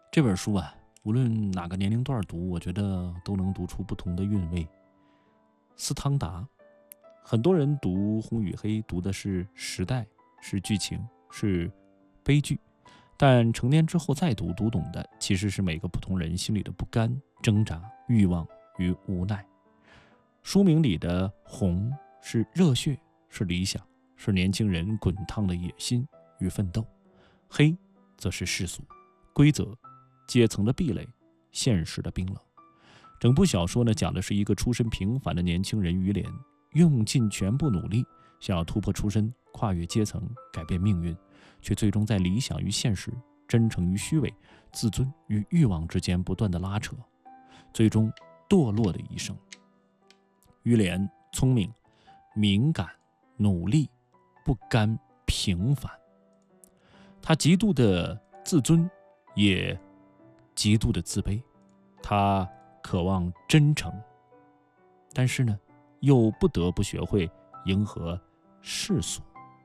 这本书啊，无论哪个年龄段读，我觉得都能读出不同的韵味。斯汤达，很多人读《红与黑》读的是时代，是剧情，是悲剧，但成年之后再读，读懂的其实是每个普通人心里的不甘、挣扎、欲望与无奈。书名里的红是热血，是理想，是年轻人滚烫的野心与奋斗；黑则是世俗、规则、阶层的壁垒、现实的冰冷。整部小说呢，讲的是一个出身平凡的年轻人于连，用尽全部努力，想要突破出身，跨越阶层，改变命运，却最终在理想与现实、真诚与虚伪、自尊与欲望之间不断的拉扯，最终堕落的一生。于连聪明、敏感、努力，不甘平凡。他极度的自尊，也极度的自卑。他渴望真诚，但是呢，又不得不学会迎合世俗。